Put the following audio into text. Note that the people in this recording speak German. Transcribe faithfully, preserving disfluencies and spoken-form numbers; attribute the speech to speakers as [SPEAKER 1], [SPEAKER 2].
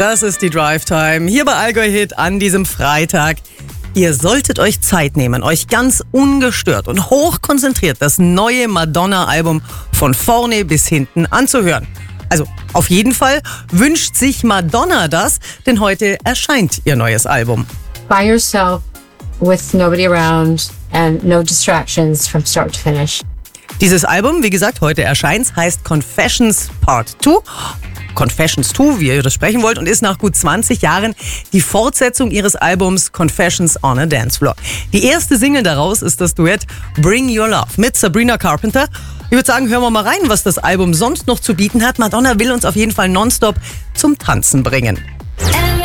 [SPEAKER 1] Das ist die Drive Time hier bei Allgäu Hit an diesem Freitag. Ihr solltet euch Zeit nehmen, euch ganz ungestört und hochkonzentriert das neue Madonna-Album von vorne bis hinten anzuhören. Also auf jeden Fall wünscht sich Madonna das, denn heute erscheint ihr neues Album.
[SPEAKER 2] By yourself, with nobody around and no distractions from start to finish.
[SPEAKER 1] Dieses Album, wie gesagt, heute erscheint, heißt Confessions Part zwei. Confessions zwei, wie ihr das sprechen wollt, und ist nach gut zwanzig Jahren die Fortsetzung ihres Albums Confessions on a Dance Floor. Die erste Single daraus ist das Duett Bring Your Love mit Sabrina Carpenter. Ich würde sagen, hören wir mal rein, was das Album sonst noch zu bieten hat. Madonna will uns auf jeden Fall nonstop zum Tanzen bringen.